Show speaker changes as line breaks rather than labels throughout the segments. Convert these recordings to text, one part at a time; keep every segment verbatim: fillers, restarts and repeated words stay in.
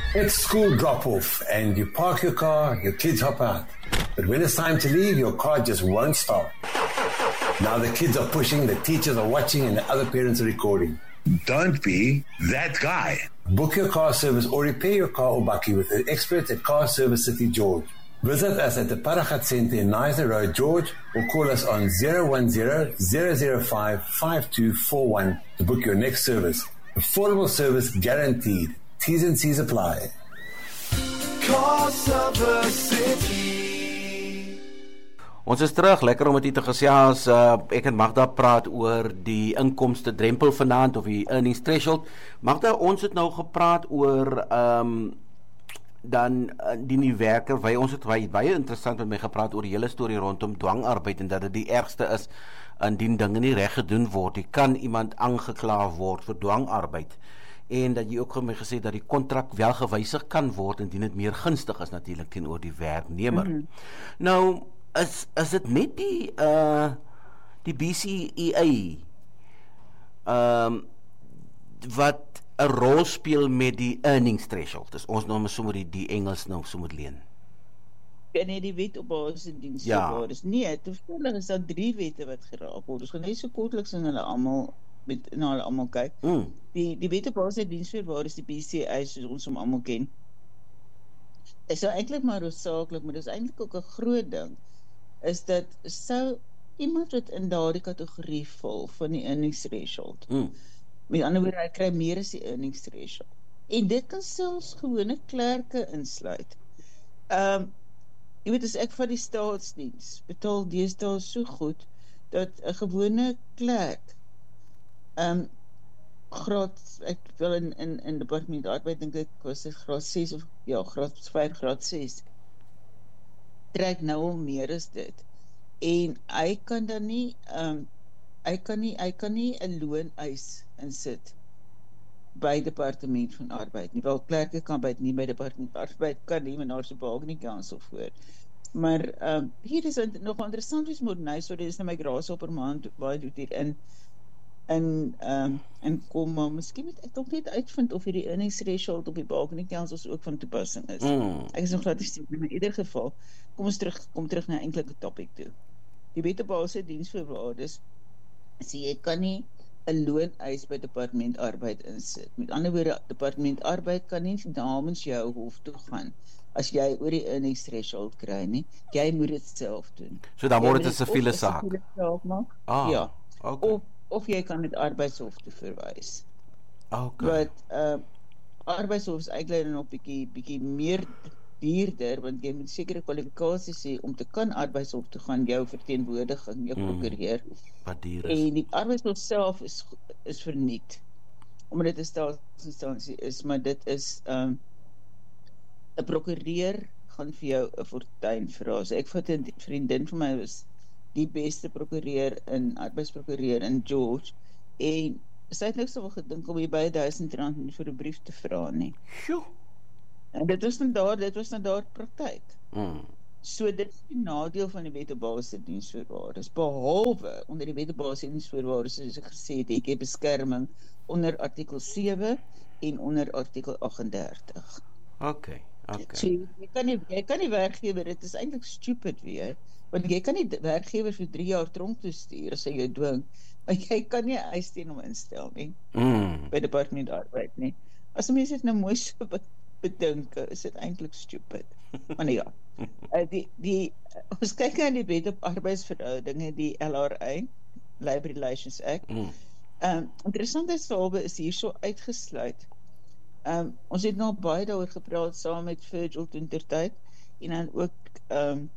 It's school drop-off and you park your car, your kids hop out. But when it's time to leave, your car just won't start. Now the kids are pushing, the teachers are watching, and the other parents are recording.
Don't be that guy.
Book your car service or repair your car or bakkie with the experts at Car Service City George. Visit us at the Paragat Centre in Nizer Road, George, or call us on zero one zero, zero zero five, five two four one to book your next service. Affordable service guaranteed. T's and C's apply.
Car Service City.
Ons is terug, lekker om met u te gesels. Uh, ek en Magda praat oor die inkomste drempel vanaand of die earnings threshold. Magda, ons het nou gepraat oor um, dan uh, die nuwe werker. Wy ons het baie baie interessant met my gepraat oor die hele storie rondom dwangarbeid en dat dit die ergste is indien dinge nie reg gedoen word. Jy kan iemand aangekla word vir dwangarbeid. En dat jy ook vir my gesê dat die kontrak wel gewysig kan word indien dit meer gunstig is natuurlik teenoor die werknemer. Mm-hmm. Nou is is dit net die uh die B C E A um wat 'n rol speel met die earnings threshold. Dis ons nou sommer die, die Engels nou sommer leen.
Ja, nee, die wet op basis diens
ja.
is nie, toevallig is daar drie wette wat geraak word. Ons gaan net so kortliks in hulle almal met na hulle almal kyk. Mm. Die die wet op basis diensvoorwaarde is die B C A soos ons hom almal ken. Dit is nou eintlik maar hoofsaaklik, maar dit is eintlik ook 'n groot ding. Is dat sou iemand wat in daardie kategorie val van die earnings threshold, mm. met ander woorde, hy kry meer as die earnings threshold. En dit kan selfs gewone klerke insluit. Um, jy weet, as ek van die staatsdiens betaal deesdae so goed, dat 'n gewone klerk, um, graad, ek wil in, in, in departement arbeid, dink ek, was dit graad ses, of ja, graad vyf, graad ses, trek nou al meer as dit. En hy kan dan nie, um, hy kan nie, hy kan nie 'n loon eis insit by departement van arbeid nie. Wel, klerke kan by nie by departement van arbeid kan nie, maar daar is 'n bargaining council voor. Maar um, hier is nog interessant, is moet nou, so dit is nou my grasshopper maand, waar doet hier in, in, um, in kom, maar miskien moet ek ook net uitvind of hierdie earnings threshold op die bargaining councils ook van toepassing is. Mm. Ek is nog glad nie, maar in ieder geval, kom ons terug, kom terug na 'n enkelike topic toe. Die wet op basis diensvoorwaardes, sê jy kan nie 'n loon eis by departement arbeid insit. Met ander woorde, departement arbeid kan nie namens jou hof toe gaan as jy oor die earnings threshold kry nie. Jy moet dit self doen.
So dan word dit 'n siviele saak.
Ah, ja. Okay. Of of jy kan dit arbeidshof toe verwys.
Okay.
Wat uh, arbeidshof is eintlik nog bietjie bietjie meer duurder, want jy moet sekere kwalifikasies hê om te kan arbeidshof toe gaan, jou verteenwoordiging, jou prokureur.
Mm, wat duur is.
En die arbeidshof self is is verniet, omdat dit 'n staatsinstansie is, maar dit is 'n um, 'n prokureur gaan vir jou 'n fortuin vra. So ek vat 'n vriendin van my was die beste prokureur in arbeidsprokureur in George, en sy het niks al gedink om hier by duisend rand vir 'n brief te vra nie.
Sjoe.
En dit was dan daar, dit was dan daar praktyk.
Mm.
So dit is die nadeel van die wet op basis diensvoorwaardes. Behalwe onder die wet op basis diensvoorwaardes, soos ek gesê het, ek het beskerming onder artikel sewe en onder artikel agt en dertig.
Okay, okay.
So jy kan nie, jy kan nie werkgewer, dit is eintlik stupid weer, want jy kan nie werkgewer vir drie jaar tronk toe stuur as hy jou dwing, maar jy kan nie eis teen hom instel nie, mm. by departement arbeid nie. As die mense dit nou mooi so bedink, is dit eintlik stupid. Maar nee, ja, uh, die, die, uh, ons kyk na die wet op arbeidsverhoudinge, die L R A, Labour Relations Act. Mm. Um, Interessantheidshalwe is hier so uitgesluit. Um, ons het nou baie daaroor gepraat saam met Virgil toentertyd, en dan ook, um,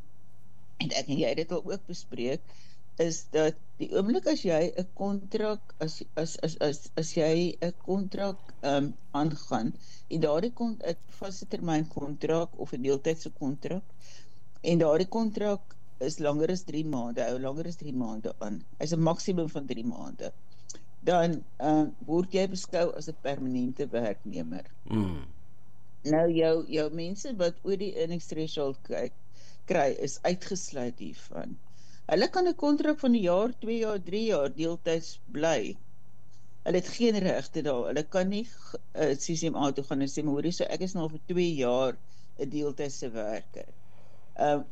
en ek en jy dit al ook bespreek, is dat die oomblik as jy 'n kontrak, as, as, as, as, as jy 'n kontrak um, aangaan, en daardie 'n vaste termyn kontrak of 'n deeltydse kontrak, en daardie kontrak is langer as drie maande, hou langer as drie maande aan, hy is 'n maksimum van drie maande, dan um, word jy beskou as 'n permanente werknemer. Mm. Nou jou, jou mense wat oor die earnings threshold kyk, kry, is uitgesluit hiervan. Hulle kan 'n kontrak van 'n jaar, twee jaar, drie jaar deeltyds bly. Hulle het geen regte daar. Hulle kan nie uh, C C M A toe gaan en sê, maar hoorie, so ek is nou vir twee jaar 'n deeltydse werker. Uh,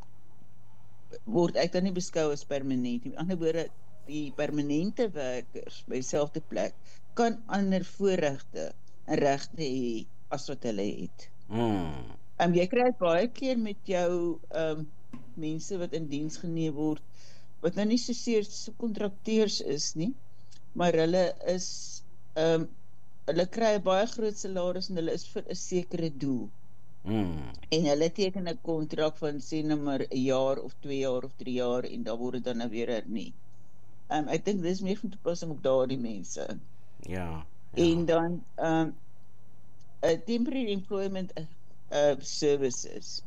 word ek dan nie beskou as permanent. Met ander woorde, die permanente werkers by dieselfde plek kan ander voorregte en regte hê as wat hulle het.
Hmm.
Um, jy kry baie keer met jou um, mense wat in diens geneem word, wat nou nie soseer kontrakteurs is nie, maar hulle is um, hulle kry 'n baie groot salaris en hulle is vir 'n sekere doel.
Hmm.
En hulle teken 'n kontrak van sê nou maar 'n jaar of twee jaar of drie jaar en dan word dit dan nou weer hernie. Um, ek dink dis meer van toepassing op daardie mense.
Ja. ja.
En dan um, uh, temporary employment uh, services.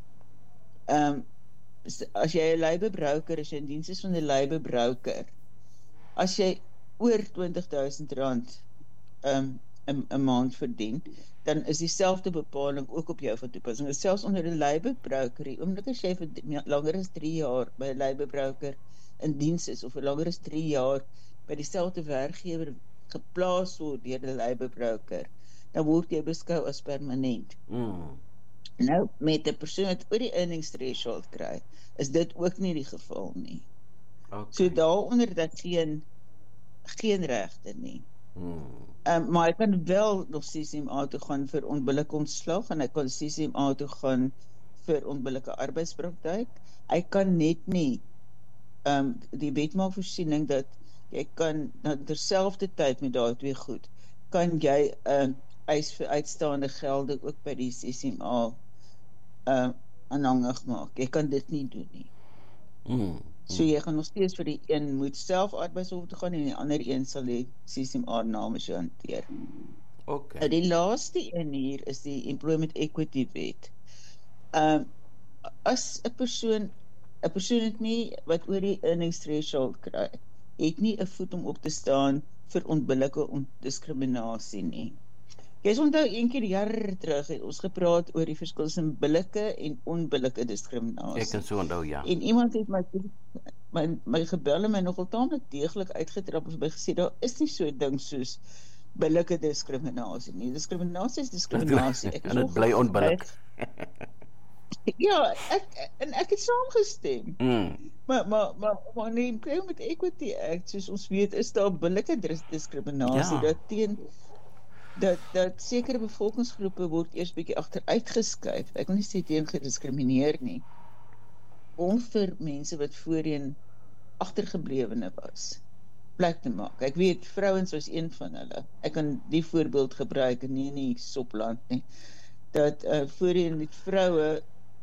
Um, as jy 'n labour broker, as jy in diens is van 'n labour broker, as jy oor twintig duisend rand um, 'n 'n maand verdien, dan is dieselfde bepaling ook op jou van toepassing. Dit is selfs onder 'n labour broker, die oomblik as jy vir langer as drie jaar by 'n labour broker in diens is, of vir langer as drie jaar by dieselfde werkgewer geplaas word deur 'n labour broker, dan word jy beskou as permanent.
Mm.
Nou, met 'n persoon wat oor die earnings threshold kry, is dit ook nie die geval nie.
Okay.
So daaronder dat geen geen regte nie.
Hmm.
Um, maar ek kan wel nog C C M A toe gaan vir onbillike ontslag en ek kan C C M A toe gaan vir onbillike arbeidspraktyk. Ek kan net nie um, die wet maak voorsiening dat jy kan na terselfdertyd met daai twee goed kan jy um, eis vir uitstaande gelde ook by die C C M A um, aanhangig maak. Jy kan dit nie doen nie.
Hmm.
So jy gaan nog steeds vir die een moet self arbeidshof toe gaan en die ander een sal die C C M A namens jou hanteer.
Okay.
Nou die laaste een hier is die Employment Equity Wet. Um, as 'n persoon 'n persoon het nie wat oor die earnings threshold kry, het nie 'n voet om op te staan vir onbillike diskriminasie nie. Jy is onthou een keer jare terug het ons gepraat oor die verskil tussen billike en onbillike diskriminasie.
Ek kan so onthou, ja.
En iemand het my my, my gebel en my nogal taamlik deeglik uitgetrap en by gesê, daar is nie so 'n ding soos billike diskriminasie nie. Diskriminasie is diskriminasie. Ek
en dit bly onbillik.
Ja, ek, en ek het saamgestem.
Mm.
Maar, maar, maar, maar in die Employment Equity Act, soos ons weet, is daar billike diskriminasie,
Ja.
dat teen dat, dat sekere bevolkingsgroepe word eers bietjie agteruitgeskuif. Ek wil nie sê teen gediskrimineer nie, om vir mense wat voorheen agtergeblewene was, plek te maak. Ek weet, vrouens was een van hulle. Ek kan die voorbeeld gebruik, nie in die Sopland nie, dat uh, voorheen die vroue,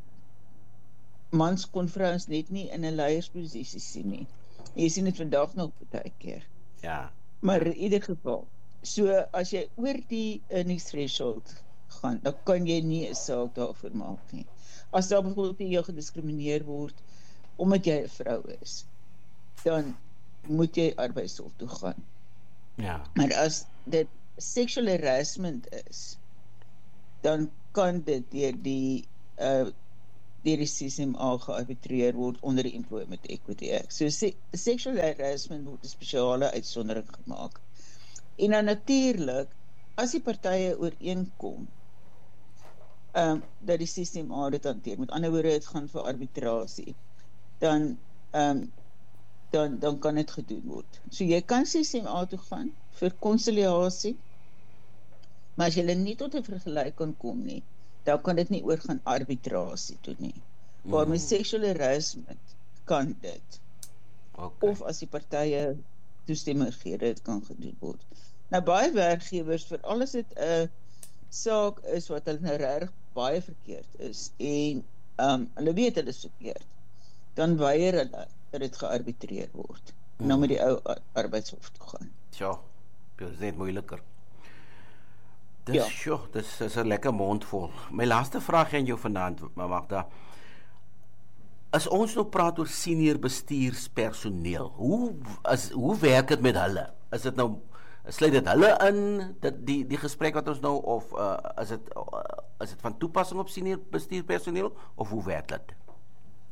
mans kon vrouens net nie in 'n leiersposisie sien nie. Jy sien dit vandag nog baie keer.
Ja.
Maar in ieder geval, so as jy oor die earnings threshold gaan, dan kan jy nie 'n saak daarvoor maak nie. As daar byvoorbeeld jy gediskrimineer word omdat jy 'n vrou is, dan moet jy arbeidshof toe gaan.
Ja.
Maar as dit sexual harassment is, dan kan dit deur die uh, deur die C C M A gearbitreer word onder die Employment Equity Act. So se sexual harassment word 'n spesiale uitsondering gemaak. En dan natuurlik, as die partye ooreenkom um, dat die C C M A dit hanteer, met ander woorde, dit gaan vir arbitrasie, dan um, dan dan kan dit gedoen word. So jy kan C C M A toe gaan vir konsiliasie, maar as jy nie tot 'n vergelyk kan kom nie, dan kan dit nie oorgaan arbitrasie toe nie. Maar met sexual harassment kan dit.
Okay.
Of as die partye toestemming gee, dit kan gedoen word. Nou baie werkgewers, vir alles dit 'n uh, saak is wat hulle nou reg baie verkeerd is en um, hulle weet hulle is verkeerd, dan weier hulle dat dit gearbitreer word. Mm. Nou met die ou arbeidshof toe gaan.
Ja, dit is net moeiliker. Dis,
Ja.
sjoe, dis is 'n lekker mondvol. My laaste vraag aan jou vanaand, Magda. As ons nou praat oor senior bestuurspersoneel, hoe is hoe werk dit met hulle? Is dit nou sluit dit hulle in dit die die gesprek wat ons nou of uh, is dit uh, is dit van toepassing op senior bestuurspersoneel of hoe werk dit?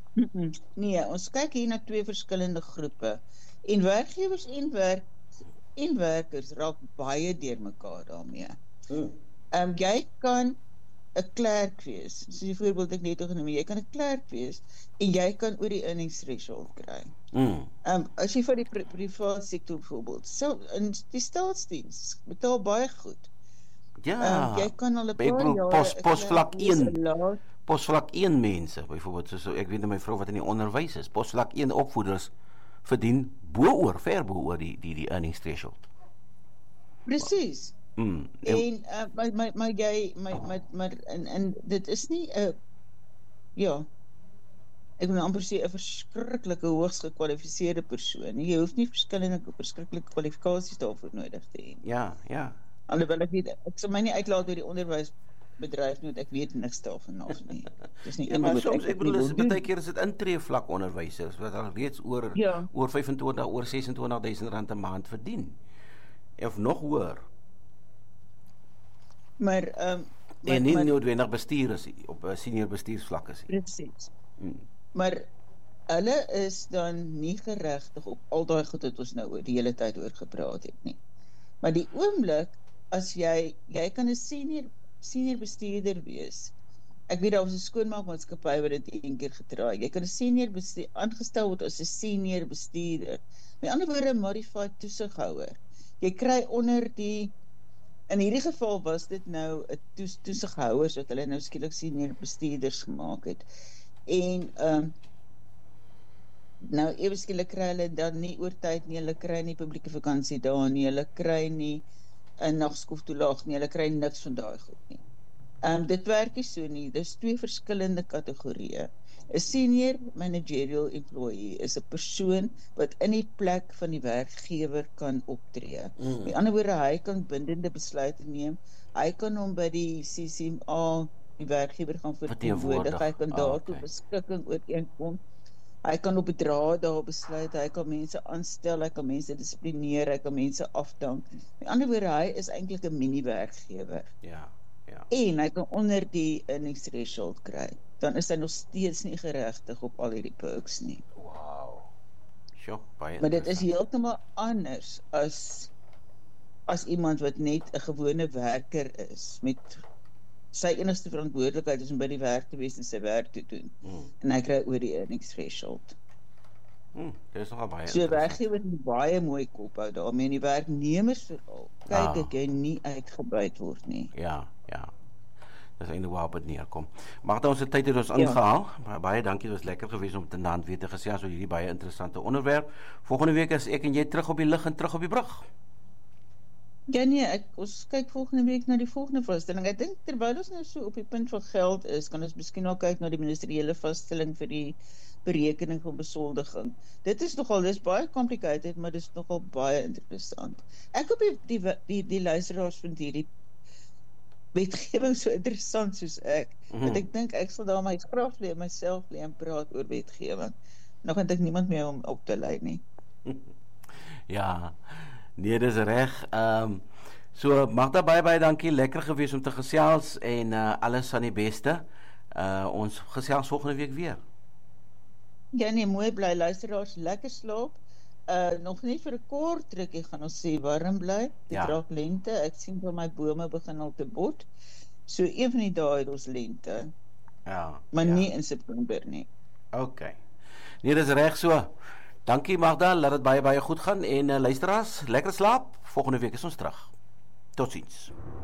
Nee, ons kyk hier na twee verskillende groepe. En werkgewers en werk en werkers raak baie deurmekaar daarmee.
Mm.
Um, jy kan 'n klerk wees, so die voorbeeld ek net genoem, jy kan 'n klerk wees en jy kan oor die earnings threshold kry.
Mm.
Um, as jy vir die pri private sektor byvoorbeeld, so in die staatsdiens betaal baie goed.
Ja.
Um, jy kan al 'n
Ek
paar
bedoel,
jare
pos
'n
posvlak
klerk wees,
een.
'n laat-
Posvlak een mense, byvoorbeeld soos ek weet my vrou wat in die onderwys is. Posvlak een opvoeders verdien bo-oor, ver bo-oor die die die earnings threshold.
Presies.
Mm.
En uh, maar maar maar jy maar maar maar en en dit is nie 'n uh, ja. Ek wil amper sê 'n verskriklike hoogs gekwalifiseerde persoon. Jy hoef nie verskillende verskriklike kwalifikasies daarvoor nodig te hê.
Ja, ja.
Alhoewel ek weet ek sal my nie uitlaat oor die onderwysbedryf nie, want ek weet niks daarvan af nie. Dis nie
Ja, maar
iemand wat
soms ek bedoel is
wil
baie
doen.
keer is dit intree vlak onderwysers wat al reeds oor
Ja.
oor vyf en twintig oor ses en twintig duisend rand 'n maand verdien. Of nog hoër.
Maar ehm um,
En nie noodwendig bestuur is op 'n senior bestuursvlak is.
presies.
Hmm.
Maar hulle is dan nie geregtig op al daai goed wat ons nou oor die hele tyd oor gepraat het nie. Maar die oomblik as jy jy kan 'n senior senior bestuurder wees. Ek weet daar was 'n skoonmaakmaatskappy wat dit een keer getraai. Jy kan 'n senior bestuur aangestel word as 'n senior bestuurder. Met ander woorde 'n modified toesighouer. Jy kry onder die in hierdie geval was dit nou 'n toes, toesighouers wat hulle nou skielik senior bestuurders gemaak het. En ehm um, nou ewe skielik kry hulle dan nie oortyd nie, hulle kry nie publieke vakansie daar nie, hulle kry nie 'n nagskooftoelaag nie, hulle kry niks van daai goed nie. Ehm um, dit werk nie so nie. Dis twee verskillende kategorieë. 'n Senior managerial employee is 'n persoon wat in die plek van die werkgewer kan optree.
Mm.
Met ander woorde, hy kan bindende besluite neem. Hy kan hom by die C C M A die werkgewer gaan verteenwoordig. Hy kan
Ah,
daartoe
okay.
beskikking ooreenkom. Hy kan op bedrae daar besluit, hy kan mense aanstel, hy kan mense dissiplineer, hy kan mense afdank. Met ander woorde, hy is eintlik 'n mini-werkgewer.
Ja, ja.
En hy kan onder die earnings threshold kry. Dan is hy nog steeds nie geregtig op al hierdie perks nie.
Wow. Sjoe, baie.
Maar dit is
interessant.
heeltemal anders as as iemand wat net 'n gewone werker is met sy enigste verantwoordelikheid is om by die werk te wees en sy werk te doen.
Hmm.
En hy kry oor die earnings threshold.
Hmm, dit is nogal baie.
So
interessant.
werkgewer moet baie mooi kop hou daarmee en die werknemers veral. Kyk
Ah.
ek jy nie uitgebuit word nie.
Ja, ja. Dis eintlik waarop dit neerkom. Magda, ons tyd het ons
Ja.
ingehaal. Ja. Baie dankie, dit was lekker geweest om te naand weer te gesels oor hierdie baie interessante onderwerp. Volgende week is ek en jy terug op die lig en terug op die brug.
Ja nee, ek, ons kyk volgende week na die volgende vaststelling. Ek dink terwyl ons nou so op die punt van geld is, kan ons miskien ook kyk na die ministeriële vaststelling vir die berekening van besoldiging. Dit is nogal, dis baie complicated, maar dis nogal baie interessant. Ek hoop die die die, die luisteraars vind hierdie wetgewing so interessant soos ek.
Mhm.
Want ek dink ek sal daar my graag leer myself leer en praat oor wetgewing. Nog het ek niemand meer om op te lei nie.
Ja. Nee, dis reg. Ehm um, so Magda, baie baie dankie. Lekker geweest om te gesels en uh, alles aan die beste. Uh ons gesels volgende week weer.
Ja nee, mooi bly luisteraars, lekker slaap. Uh nog net vir 'n kort rukkie gaan ons sê warm bly. Dit
Ja.
raak lente. Ek sien dat my bome begin al te bot. So een van die dae het ons lente,
Ja.
maar
ja.
nie in September nie.
OK. Nee, dis reg so. Dankie Magda, laat dit baie baie goed gaan en uh, luisteraars, lekker slaap. Volgende week is ons terug. Totsiens.